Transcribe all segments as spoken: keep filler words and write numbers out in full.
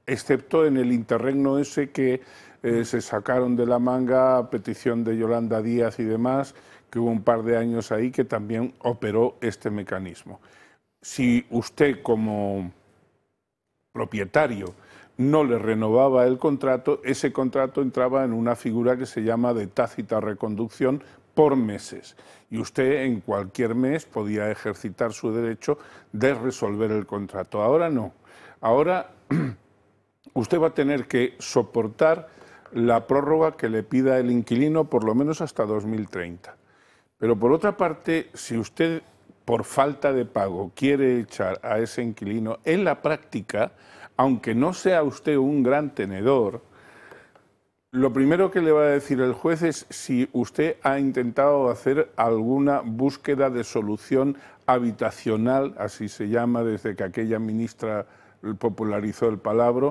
excepto en el interregno ese que eh, se sacaron de la manga a petición de Yolanda Díaz y demás, que hubo un par de años ahí que también operó este mecanismo. Si usted como propietario no le renovaba el contrato, ese contrato entraba en una figura que se llama de tácita reconducción por meses. Y usted en cualquier mes podía ejercitar su derecho de resolver el contrato. Ahora no. Ahora usted va a tener que soportar la prórroga que le pida el inquilino por lo menos hasta dos mil treinta. Pero por otra parte, si usted por falta de pago quiere echar a ese inquilino, en la práctica, aunque no sea usted un gran tenedor, lo primero que le va a decir el juez es si usted ha intentado hacer alguna búsqueda de solución habitacional, así se llama desde que aquella ministra popularizó el palabra,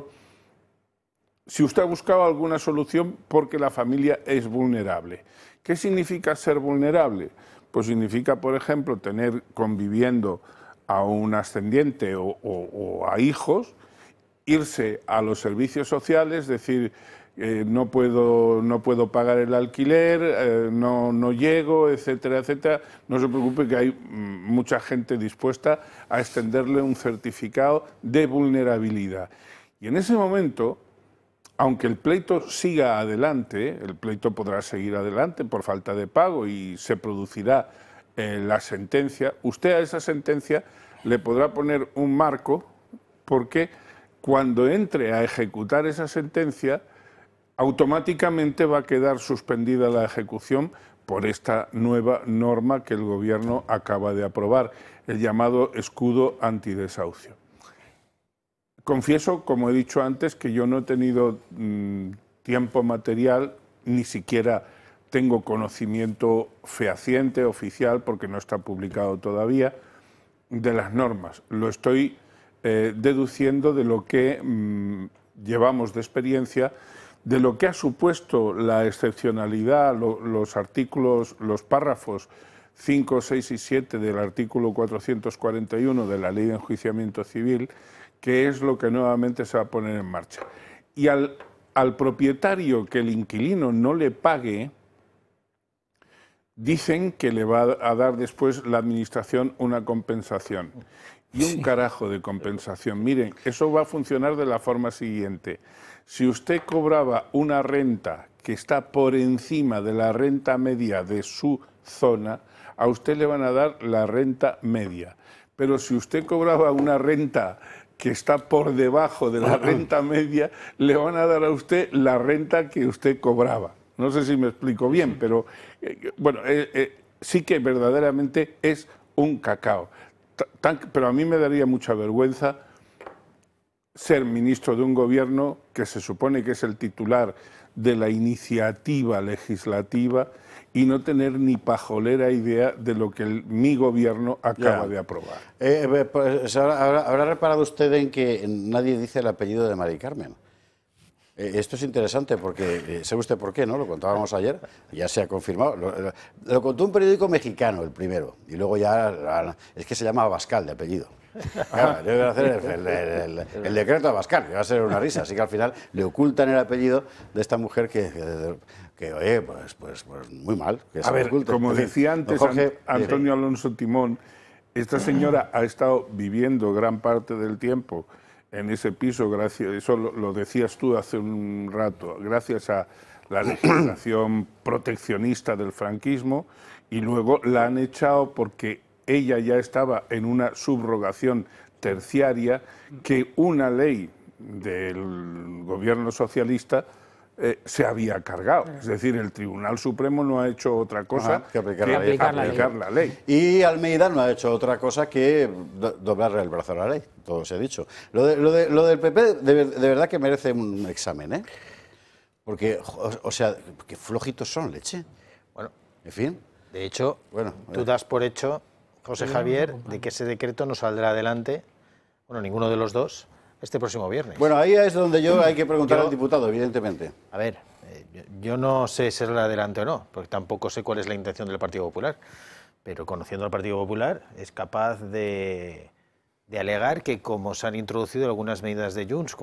si usted ha buscado alguna solución porque la familia es vulnerable. ¿Qué significa ser vulnerable? Pues significa, por ejemplo, tener conviviendo a un ascendiente o, o, o a hijos, irse a los servicios sociales, decir, eh, no puedo, no puedo pagar el alquiler, eh, no, no llego, etcétera, etcétera. No se preocupe que hay mucha gente dispuesta a extenderle un certificado de vulnerabilidad. Y en ese momento, aunque el pleito siga adelante, el pleito podrá seguir adelante por falta de pago y se producirá eh, la sentencia, usted a esa sentencia le podrá poner un marco porque cuando entre a ejecutar esa sentencia, automáticamente va a quedar suspendida la ejecución por esta nueva norma que el Gobierno acaba de aprobar, el llamado escudo antidesahucio. Confieso, como he dicho antes, que yo no he tenido mmm, tiempo material, ni siquiera tengo conocimiento fehaciente, oficial, porque no está publicado todavía, de las normas. Lo estoy eh, deduciendo de lo que mmm, llevamos de experiencia, de lo que ha supuesto la excepcionalidad, lo, los artículos, los párrafos cinco, seis y siete del artículo cuatrocientos cuarenta y uno de la Ley de Enjuiciamiento Civil, que es lo que nuevamente se va a poner en marcha. Y al, al propietario que el inquilino no le pague, dicen que le va a dar después la administración una compensación. Y un carajo de compensación. Miren, eso va a funcionar de la forma siguiente. Si usted cobraba una renta que está por encima de la renta media de su zona, a usted le van a dar la renta media. Pero si usted cobraba una renta que está por debajo de la renta media, le van a dar a usted la renta que usted cobraba. No sé si me explico bien, pero eh, bueno, eh, eh, sí que verdaderamente es un cacao. Tan, pero a mí me daría mucha vergüenza ser ministro de un gobierno que se supone que es el titular de la iniciativa legislativa y no tener ni pajolera idea de lo que el, mi gobierno acaba ya. de aprobar. Eh, pues, ¿habrá, ¿Habrá reparado usted en que nadie dice el apellido de Mari Carmen? Eh, esto es interesante porque, eh, ¿sabe usted por qué? ¿No? Lo contábamos ayer, ya se ha confirmado. Lo, lo, lo contó un periódico mexicano, el primero, y luego ya, la, es que se llama Abascal de apellido. Claro, debe hacer el, el, el, el decreto de Abascal, que va a ser una risa, así que al final le ocultan el apellido de esta mujer que... que que oye, pues, pues, pues muy mal. Que a ver, oculte. Como decía antes Jorge, Antonio Alonso Timón, esta señora ha estado viviendo gran parte del tiempo en ese piso, gracias, eso lo, lo decías tú hace un rato, gracias a la legislación proteccionista del franquismo, y luego la han echado porque ella ya estaba en una subrogación terciaria que una ley del gobierno socialista Eh, se había cargado. Es decir, el Tribunal Supremo no ha hecho otra cosa Ajá, que aplicar, que la, ley, aplicar, aplicar la, ley. la ley. Y Almeida no ha hecho otra cosa que do doblarle el brazo a la ley, todo se ha dicho. Lo, de, lo, de, lo del P P de, de verdad que merece un examen, ¿eh? Porque, o, o sea, qué flojitos son, leche. Bueno, en fin. De hecho, bueno, tú das por hecho, José Javier, de que ese decreto no saldrá adelante, bueno, ninguno de los dos, este próximo viernes. Bueno, ahí es donde yo hay que preguntar yo, al diputado, evidentemente. A ver, eh, yo, yo no sé si será adelante o no, porque tampoco sé cuál es la intención del Partido Popular, pero conociendo al Partido Popular es capaz de, de alegar que como se han introducido algunas medidas de Junts,